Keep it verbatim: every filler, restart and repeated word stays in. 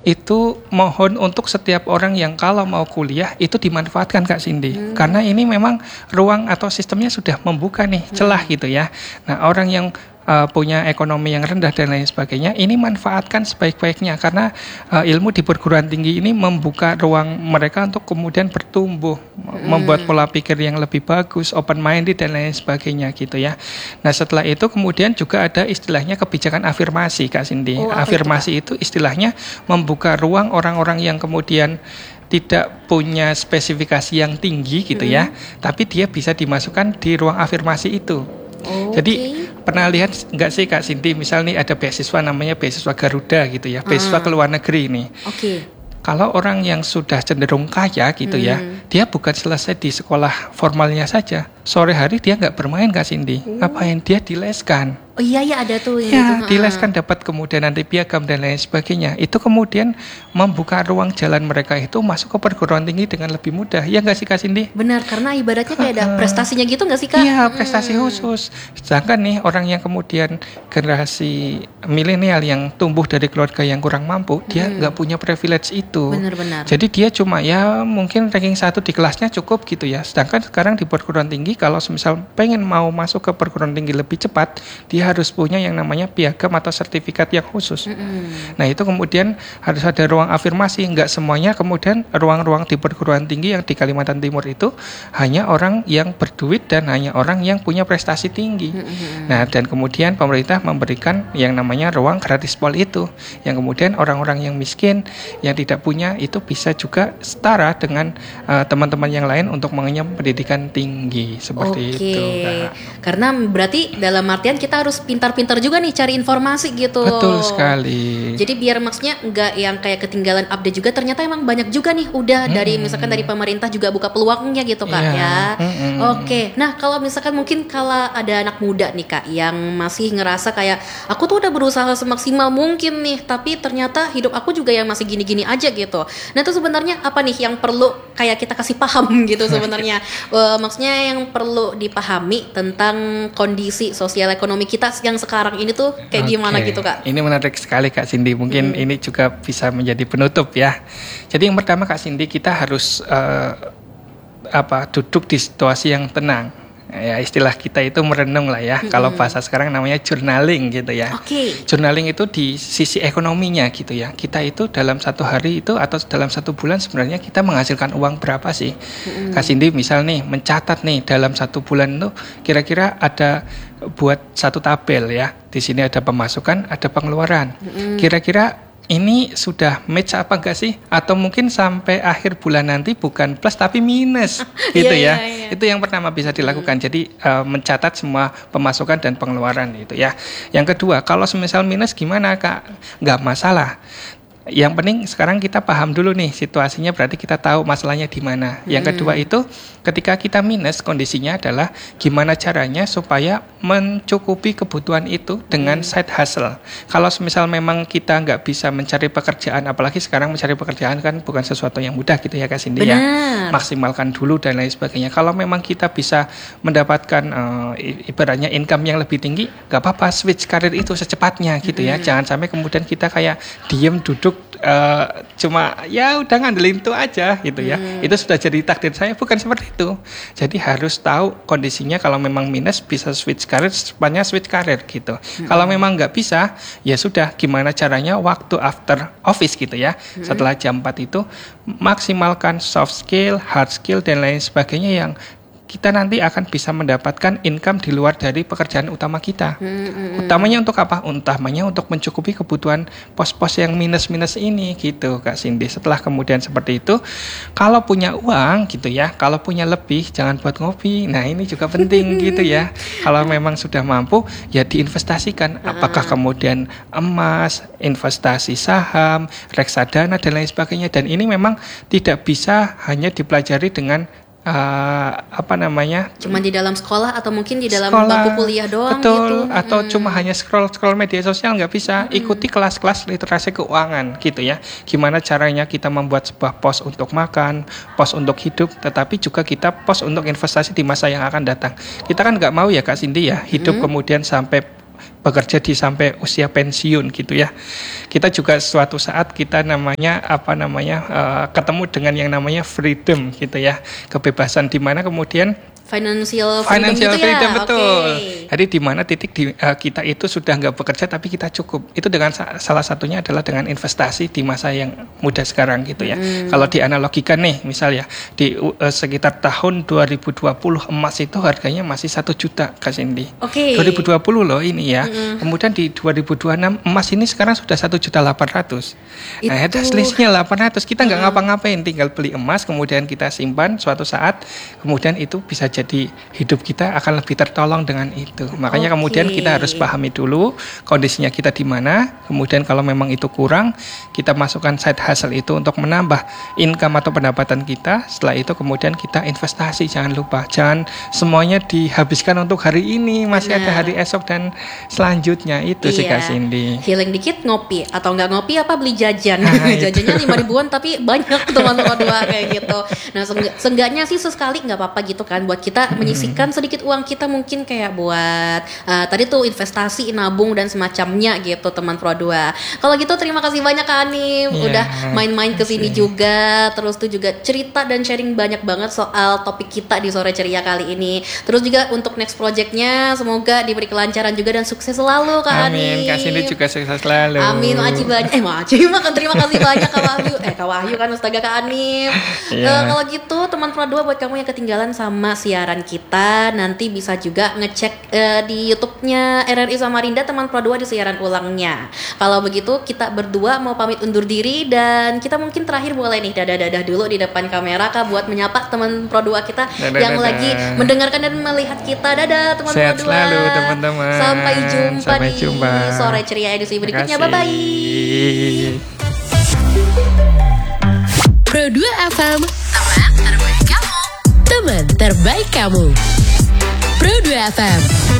itu mohon untuk setiap orang yang kalau mau kuliah itu dimanfaatkan Kak Cindy. Hmm. Karena ini memang ruang atau sistemnya sudah membuka nih celah hmm. gitu ya. Nah, orang yang uh, punya ekonomi yang rendah dan lain sebagainya, ini manfaatkan sebaik-baiknya karena uh, ilmu di perguruan tinggi ini membuka ruang mereka untuk kemudian bertumbuh, hmm. membuat pola pikir yang lebih bagus, open minded dan lain sebagainya gitu ya. Nah, setelah itu kemudian juga ada istilahnya kebijakan afirmasi Kak Cindy. Oh, afirmasi itu, itu istilahnya membuka ruang orang-orang yang kemudian tidak punya spesifikasi yang tinggi gitu ya, hmm. tapi dia bisa dimasukkan di ruang afirmasi itu. Oh, jadi okay. pernah lihat nggak sih Kak Cindy, misal nih ada beasiswa namanya beasiswa Garuda gitu ya, beasiswa ke luar negeri nih. Oke. Okay. Kalau orang yang sudah cenderung kaya gitu hmm. ya, dia bukan selesai di sekolah formalnya saja. Sore hari dia nggak bermain Kak Cindy, hmm. ngapain? Dia dileskan. Oh iya ya ada tuh ya, itu. Dileskan dapat kemudian nanti piagam dan lain sebagainya. Itu kemudian membuka ruang jalan mereka itu masuk ke perguruan tinggi dengan lebih mudah. Ya nggak sih Kak Cindy? Benar, karena ibaratnya kayak ada prestasinya gitu nggak sih Kak? Iya, prestasi hmm. khusus. Sedangkan nih orang yang kemudian generasi milenial yang tumbuh dari keluarga yang kurang mampu, hmm. dia nggak punya privilege itu. Benar-benar. Jadi dia cuma ya mungkin ranking satu di kelasnya cukup gitu ya. Sedangkan sekarang di perguruan tinggi kalau misal pengen mau masuk ke perguruan tinggi lebih cepat, dia harus punya yang namanya piagam atau sertifikat yang khusus. Mm-hmm. Nah itu kemudian harus ada ruang afirmasi. Enggak semuanya kemudian ruang-ruang di perguruan tinggi yang di Kalimantan Timur itu hanya orang yang berduit dan hanya orang yang punya prestasi tinggi. Mm-hmm. Nah dan kemudian pemerintah memberikan yang namanya ruang gratis pol itu, yang kemudian orang-orang yang miskin yang tidak punya itu bisa juga setara dengan uh, teman-teman yang lain untuk mengenyam pendidikan tinggi seperti Oke. itu. Nah. Karena berarti dalam artian kita harus pintar-pintar juga nih cari informasi gitu. Betul sekali. Jadi biar maksudnya nggak yang kayak ketinggalan update juga, ternyata emang banyak juga nih udah hmm. dari misalkan dari pemerintah juga buka peluangnya gitu Kak yeah. ya. Hmm. Oke. Nah kalau misalkan mungkin kalau ada anak muda nih Kak yang masih ngerasa kayak aku tuh udah berusaha semaksimal mungkin nih, tapi ternyata hidup aku juga yang masih gini-gini aja gitu. Nah itu sebenarnya apa nih yang perlu kayak kita kasih paham gitu sebenarnya. uh, maksudnya yang perlu dipahami tentang kondisi sosial ekonomi kita yang sekarang ini tuh kayak okay. gimana gitu Kak? Ini menarik sekali Kak Cindy. Mungkin hmm. ini juga bisa menjadi penutup ya. Jadi yang pertama Kak Cindy, kita harus uh, apa duduk di situasi yang tenang. Ya istilah kita itu merenung lah ya. Hmm. Kalau bahasa sekarang namanya journaling gitu ya. Okay. Journaling itu di sisi ekonominya gitu ya. Kita itu dalam satu hari itu atau dalam satu bulan sebenarnya kita menghasilkan uang berapa sih? Hmm. Kak Cindy misal nih mencatat nih dalam satu bulan itu kira-kira ada buat satu tabel ya. Di sini ada pemasukan, ada pengeluaran. Hmm. Kira-kira ini sudah match apa enggak sih? Atau mungkin sampai akhir bulan nanti bukan plus tapi minus gitu ya. Yeah, yeah, yeah. Itu yang pertama bisa dilakukan. Hmm. Jadi uh, mencatat semua pemasukan dan pengeluaran itu ya. Yang kedua, kalau semisal minus gimana Kak? Enggak masalah. Yang penting sekarang kita paham dulu nih situasinya, berarti kita tahu masalahnya di mana. Yang hmm. kedua itu ketika kita minus, kondisinya adalah gimana caranya supaya mencukupi kebutuhan itu dengan hmm. side hustle. Kalau misal memang kita nggak bisa mencari pekerjaan, apalagi sekarang mencari pekerjaan kan bukan sesuatu yang mudah gitu ya Kak Cindy ya. Maksimalkan dulu dan lain sebagainya. Kalau memang kita bisa mendapatkan uh, ibaratnya income yang lebih tinggi, nggak apa-apa, switch karir itu secepatnya gitu ya. Hmm. Jangan sampai kemudian kita kayak diem duduk Uh, cuma ya udah ngandelin itu aja gitu ya. Hmm. Itu sudah jadi takdir saya, bukan seperti itu. Jadi harus tahu kondisinya, kalau memang minus bisa switch karir, sepanjang switch karir gitu. Hmm. Kalau memang nggak bisa, ya sudah gimana caranya waktu after office gitu ya. Hmm. Setelah jam empat itu maksimalkan soft skill, hard skill dan lain sebagainya yang kita nanti akan bisa mendapatkan income di luar dari pekerjaan utama kita. Hmm, hmm, Utamanya untuk apa? Utamanya untuk mencukupi kebutuhan pos-pos yang minus-minus ini gitu Kak Cindy. Setelah kemudian seperti itu, kalau punya uang gitu ya, kalau punya lebih jangan buat ngopi. Nah ini juga penting gitu ya. Kalau memang sudah mampu ya diinvestasikan. Apakah kemudian emas, investasi saham, reksadana dan lain sebagainya. Dan ini memang tidak bisa hanya dipelajari dengan Uh, apa namanya? Cuma di dalam sekolah atau mungkin di dalam sekolah, bangku kuliah doang betul, gitu. Atau hmm. cuma hanya scroll-scroll media sosial, nggak bisa. Hmm. Ikuti kelas-kelas literasi keuangan gitu ya. Gimana caranya kita membuat sebuah pos untuk makan, pos untuk hidup, tetapi juga kita pos untuk investasi di masa yang akan datang. Kita kan nggak mau ya Kak Cindy ya, hidup hmm. kemudian sampai bekerja di sampai usia pensiun gitu ya. Kita juga suatu saat kita namanya apa namanya uh, ketemu dengan yang namanya freedom gitu ya, kebebasan di mana kemudian financial freedom, financial gitu freedom ya? betul. Okay. Jadi di mana titik di, uh, kita itu sudah nggak bekerja tapi kita cukup. Itu dengan salah satunya adalah dengan investasi di masa yang muda sekarang gitu ya. Hmm. Kalau dianalogikan nih, misal ya di uh, sekitar tahun dua ribu dua puluh emas itu harganya masih satu juta, Kak Cindy. Oke. Okay. dua ribu dua puluh loh ini ya. Hmm. Kemudian di dua ribu dua puluh enam emas ini sekarang sudah satu juta delapan ratus. Nah, itu selisihnya delapan ratus. Kita nggak hmm. ngapa-ngapain, tinggal beli emas kemudian kita simpan suatu saat, kemudian itu bisa jadi hidup kita akan lebih tertolong dengan itu. Makanya okay. kemudian kita harus pahami dulu kondisinya kita di mana. Kemudian kalau memang itu kurang, kita masukkan side hustle itu untuk menambah income atau pendapatan kita. Setelah itu kemudian kita investasi. Jangan lupa, jangan semuanya dihabiskan untuk hari ini. Masih Benar. Ada hari esok dan selanjutnya. Itu iya. sih Kak Cindy. Healing dikit ngopi, atau nggak ngopi apa beli jajan. Nah, jajannya lima ribuan tapi banyak teman-teman dua kayak gitu. Nah seenggaknya sih sesekali nggak apa-apa gitu kan buat kita menyisihkan sedikit uang kita, mungkin kayak buat uh, tadi tuh investasi, nabung dan semacamnya gitu teman Pro dua. Kalau gitu terima kasih banyak Kak Hanif yeah, udah main-main ke sini juga, terus tuh juga cerita dan sharing banyak banget soal topik kita di Sore Ceria kali ini. Terus juga untuk next projectnya semoga diberi kelancaran juga dan sukses selalu Kak Hanif. Amin, Kak Cindy juga sukses selalu. Amin, makasih banyak. Eh makasih makan terima kasih banyak Kak Wahyu. Eh Kak Wahyu kan astaga Kak Hanif. Yeah. Uh, kalau gitu teman Pro dua, buat kamu yang ketinggalan sama siaran kita, nanti bisa juga ngecek uh, di YouTube-nya R R I Samarinda teman Pro dua di siaran ulangnya. Kalau begitu kita berdua mau pamit undur diri, dan kita mungkin terakhir boleh nih dadah-dadah dulu di depan kamera Kak buat menyapa teman Pro dua kita dadah, yang dadah. lagi mendengarkan dan melihat kita. Dadah teman Sehat Pro dua. Selalu teman-teman. Sampai jumpa Sampai di jumpa. Sore Ceria edisi berikutnya. Bye bye. Pro dua F M, teman terbaik kamu. Teman terbaik kamu. Pro dua F M.